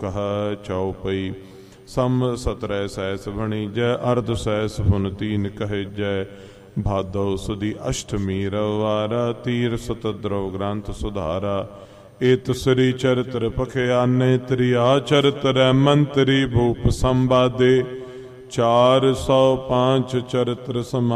ਕਹ ਚਉਪਈ। ਸਮ 17 ਸੈਸ ਵਣੀਜੈ ਅਰਧ cess phone ਤੀਨ ਕਹਿਜੈ। ਭਾਦੋ ਸੁਦੀ ਅਸ਼ਟਮੀ ਰਵਾਰਾ ਤੀਰ ਸਤਦਰਵ ਗ੍ਰੰਥ ਸੁਧਾਰਾ। ਏਤ ਸ੍ਰੀ ਚਰਿਤ੍ਰ ਪਖਿਆਨੇ ਤ੍ਰਿਆ ਚਰਿਤ੍ਰੈ ਮੰਤਰੀ ਭੂਪ ਸੰਵਾਦੇ। 405 ਚਰਿਤ੍ਰ ਸਮਾ